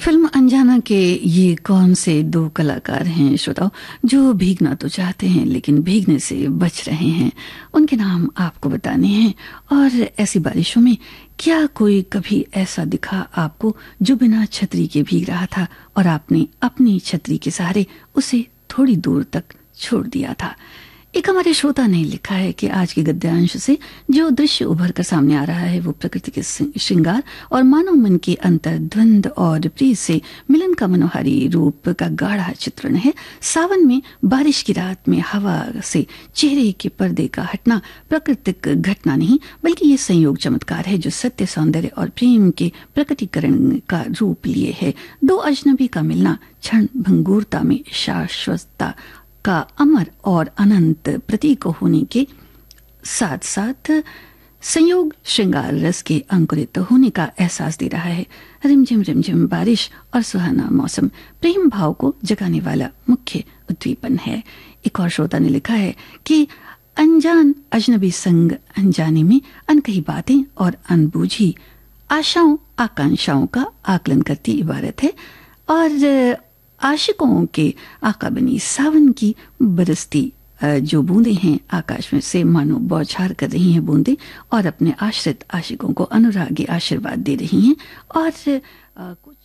Film अनजाना के ये कौन से दो कलाकार हैं श्रोताओं जो भीगना तो चाहते हैं लेकिन भीगने से बच रहे हैं। उनके नाम आपको बताने हैं। और ऐसी बारिशों में क्या कोई कभी ऐसा दिखा आपको जो बिना छतरी के भीग रहा था और आपने अपनी छतरी के सहारे उसे थोड़ी दूर तक छोड़ दिया था। एक हमारे श्रोता ने लिखा है कि आज के गद्यांश से जो दृश्य उभर कर सामने आ रहा है वो प्रकृति के श्रृंगार और मानव मन के अंतर द्वंद और प्रीत से मिलन का मनोहारी रूप का गाढ़ा चित्रण है। सावन में बारिश की रात में हवा से चेहरे के पर्दे का हटना प्राकृतिक घटना नहीं बल्कि ये संयोग चमत्कार है जो सत्य सौंदर्य और प्रेम के प्रकटीकरण का रूप लिए है। दो अजनबी का मिलना क्षण भंगुरता में शाश्वतता का अमर और अनंत प्रतीक होने के साथ साथ संयोग श्रृंगार रस के अंकुरित होने का एहसास दे रहा है। रिमझिम बारिश और सुहाना मौसम प्रेम भाव को जगाने वाला मुख्य उद्दीपन है। एक और श्रोता ने लिखा है कि अनजान अजनबी संग अनजाने में अनकही बातें और अनबूझी आशाओं आकांक्षाओं का आकलन करती इबारत है और आशिकों के आका बनी सावन की बरसती जो बूंदे हैं आकाश में से मानो बौछार कर रही हैं बूंदे और अपने आश्रित आशिकों को अनुरागी आशीर्वाद दे रही हैं। और कुछ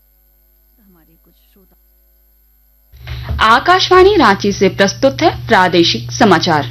श्रोता आकाशवाणी रांची से प्रस्तुत है प्रादेशिक समाचार।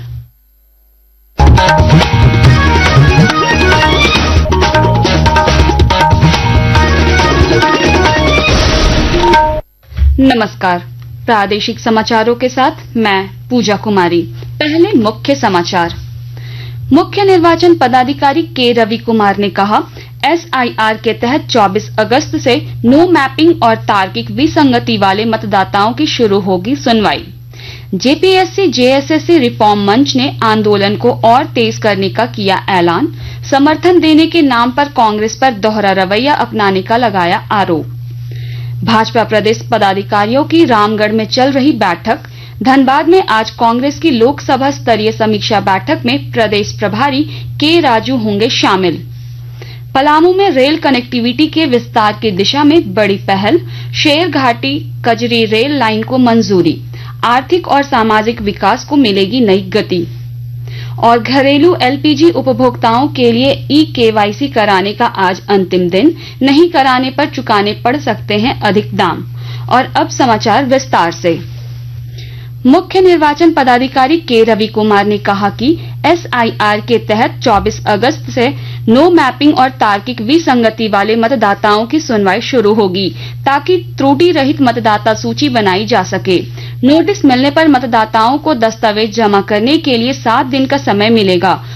नमस्कार, प्रादेशिक समाचारों के साथ मैं पूजा कुमारी। पहले मुख्य समाचार। मुख्य निर्वाचन पदाधिकारी के रवि कुमार ने कहा, एसआईआर के तहत 24 अगस्त से नो मैपिंग और तार्किक विसंगति वाले मतदाताओं की शुरू होगी सुनवाई। जेपीएससी जेएसएससी रिफॉर्म मंच ने आंदोलन को और तेज करने का किया ऐलान। समर्थन देने के नाम पर कांग्रेस पर दोहरा रवैया अपनाने का लगाया आरोप। भाजपा प्रदेश पदाधिकारियों की रामगढ़ में चल रही बैठक। धनबाद में आज कांग्रेस की लोकसभा स्तरीय समीक्षा बैठक में प्रदेश प्रभारी के राजू होंगे शामिल। पलामू में रेल कनेक्टिविटी के विस्तार की दिशा में बड़ी पहल। शेरघाटी कजरी रेल लाइन को मंजूरी। आर्थिक और सामाजिक विकास को मिलेगी नई गति। और घरेलू एलपीजी उपभोक्ताओं के लिए ई-केवाईसी कराने का आज अंतिम दिन। नहीं कराने पर चुकाने पड़ सकते हैं अधिक दाम। और अब समाचार विस्तार से। मुख्य निर्वाचन पदाधिकारी के रवि कुमार ने कहा कि एसआईआर के तहत 24 अगस्त से नो मैपिंग और तार्किक विसंगति वाले मतदाताओं की सुनवाई शुरू होगी ताकि त्रुटि रहित मतदाता सूची बनाई जा सके। नोटिस मिलने पर मतदाताओं को दस्तावेज जमा करने के लिए 7 दिन का समय मिलेगा।